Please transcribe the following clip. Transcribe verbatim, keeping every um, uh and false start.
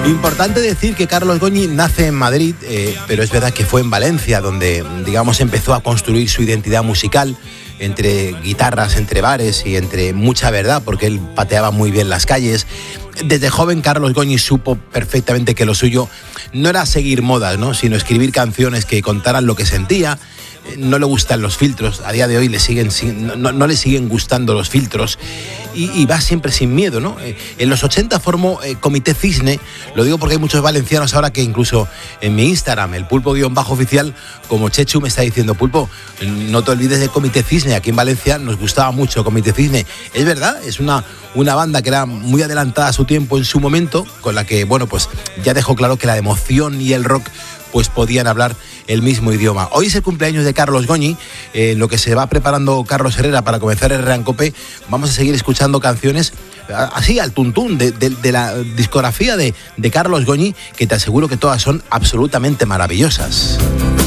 Importante decir que Carlos Goñi nace en Madrid, eh, pero es verdad que fue en Valencia donde, digamos, empezó a construir su identidad musical, entre guitarras, entre bares y entre mucha verdad, porque él pateaba muy bien las calles. Desde joven Carlos Goñi supo perfectamente que lo suyo no era seguir modas, ¿no?, sino escribir canciones que contaran lo que sentía. No le gustan los filtros, a día de hoy le siguen, no, no le siguen gustando los filtros y, y va siempre sin miedo, ¿no? En los ochenta formó eh, Comité Cisne, lo digo porque hay muchos valencianos ahora que incluso en mi Instagram, el pulpo-oficial, como Chechu me está diciendo, Pulpo, no te olvides de Comité Cisne, aquí en Valencia nos gustaba mucho Comité Cisne. Es verdad, es una, una banda que era muy adelantada a su tiempo en su momento, con la que, bueno, pues ya dejó claro que la emoción y el rock pues podían hablar el mismo idioma. Hoy es el cumpleaños de Carlos Goñi, eh, lo que se va preparando Carlos Herrera para comenzar el Herrera en Cope. Vamos a seguir escuchando canciones así al tuntún de, de, de la discografía de, de Carlos Goñi, que te aseguro que todas son absolutamente maravillosas.